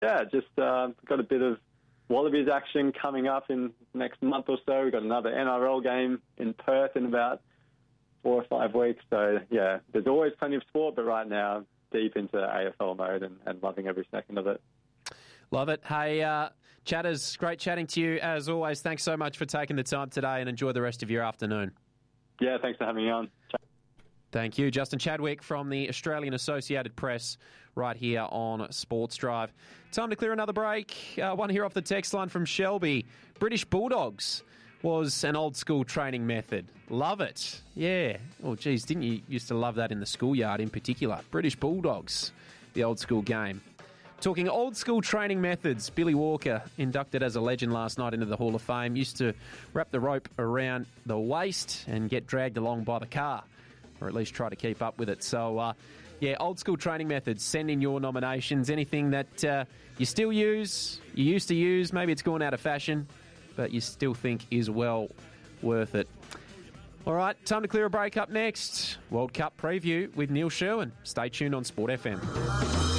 Yeah, just got a bit of Wallabies action coming up in the next month or so. We've got another NRL game in Perth in about 4 or 5 weeks. So, yeah, there's always plenty of sport, but right now, deep into AFL mode and loving every second of it. Love it. Hey, Chatters, great chatting to you as always. Thanks so much for taking the time today and enjoy the rest of your afternoon. Yeah, thanks for having me on. Thank you. Justin Chadwick from the Australian Associated Press right here on Sports Drive. Time to clear another break. One here off the text line from Shelby. British Bulldogs was an old school training method. Love it. Yeah. Oh, geez, didn't you used to love that in the schoolyard in particular? British Bulldogs, the old school game. Talking old school training methods, Billy Walker, inducted as a legend last night into the Hall of Fame, used to wrap the rope around the waist and get dragged along by the car, or at least try to keep up with it. So, yeah, old school training methods. Send in your nominations. Anything that you still use, you used to use, maybe it's gone out of fashion, but you still think is well worth it. All right, time to clear a break. Up next, World Cup preview with Neil Sherwin. Stay tuned on Sport FM.